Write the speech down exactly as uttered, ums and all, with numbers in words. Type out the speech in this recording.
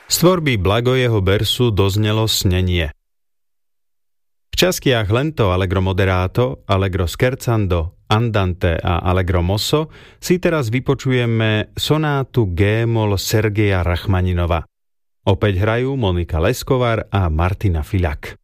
Z tvorby Blagojeho Bersu doznelo snenie. V častiach lento, allegro moderato, allegro scherzando, andante a allegro mosso si teraz vypočujeme sonátu G-moll Sergeja Rachmaninova. Opäť hrajú Monika Leskovar a Martina Fiľak.